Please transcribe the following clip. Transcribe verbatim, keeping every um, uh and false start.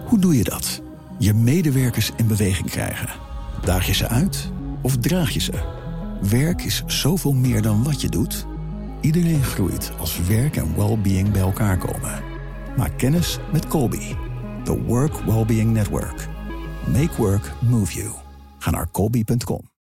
Hoe doe je dat? Je medewerkers in beweging krijgen. Daag je ze uit of draag je ze? Werk is zoveel meer dan wat je doet. Iedereen groeit als werk en well-being bij elkaar komen. Maak kennis met Colby, the Work Wellbeing Network. Make work move you. Ga naar colby punt com.